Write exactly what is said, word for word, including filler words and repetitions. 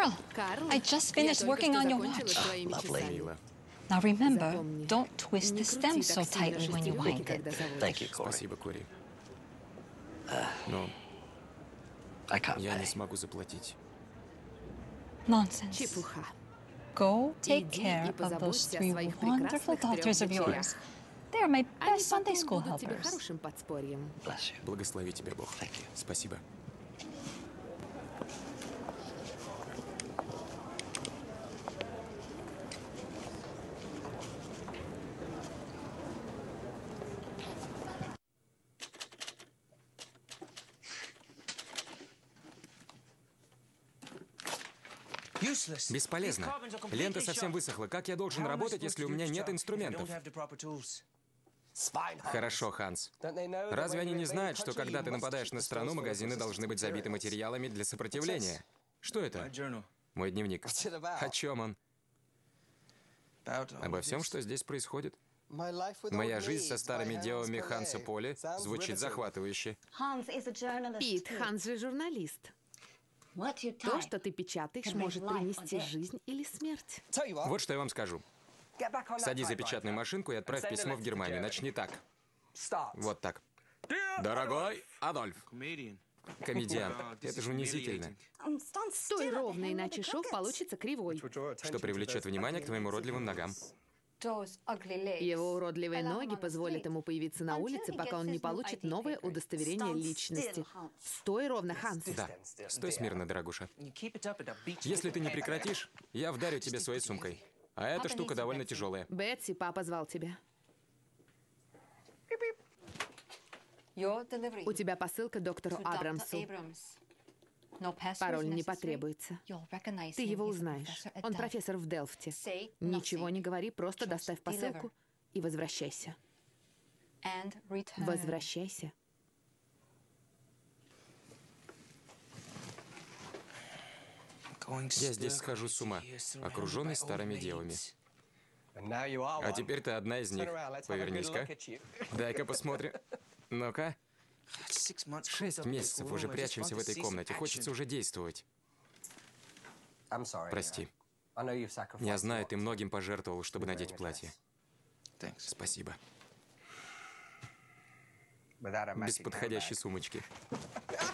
Carl, Карл, I just я finished только working что on your закончила watch. с твоими часами. Мило. Now remember, Запомни, don't twist не the stem крути so так сильно tightly when you шестеренки, crank когда it. Thank заводишь. you, Corey. Спасибо, Кори. Но I can't я не pay. смогу заплатить. Nonsense. Чепуха. Go take Иди care и of those позаботься о three своих wonderful прекрасных daughters of трех дочерях. yours. They are my Они best Sunday потом school будут тебе helpers. хорошим подспорьем. Bless you. Благослови тебя, Бог. Thank you. Спасибо. Бесполезно. Лента совсем высохла. Как я должен работать, если у меня нет инструментов? Хорошо, Ханс. Разве они не знают, что когда ты нападаешь на страну, магазины должны быть забиты материалами для сопротивления? Что это? Мой дневник. О чем он? Обо всем, что здесь происходит. Моя жизнь со старыми девами Ханса Поли звучит захватывающе. Пит, Ханс же журналист. То, что ты печатаешь, может принести жизнь или смерть. Вот что я вам скажу. Садись за печатную машинку и отправь письмо в Германию. Начни так. Вот так. Дорогой Адольф. Комедиант. Это же унизительно. Стой ровно, иначе шов получится кривой. Что привлечет внимание к твоим уродливым ногам. Его уродливые ноги позволят ему появиться на улице, пока он не получит новое удостоверение личности. Стой ровно, Ханс. Да. Стой смирно, дорогуша. Если ты не прекратишь, я вдарю тебя своей сумкой. А эта штука довольно тяжелая. Бетси, папа звал тебя. У тебя посылка доктору Абрамсу. Пароль не потребуется. Ты его узнаешь. Он профессор в Делфте. Ничего не говори, просто доставь посылку и возвращайся. Возвращайся. Я здесь схожу с ума, окруженный старыми девами. А теперь ты одна из них. Повернись-ка. Дай-ка посмотрим. Ну-ка. Шесть месяцев уже прячемся в этой комнате. Хочется уже действовать. Прости. Я знаю, ты многим пожертвовал, чтобы надеть платье. Спасибо. Без подходящей сумочки.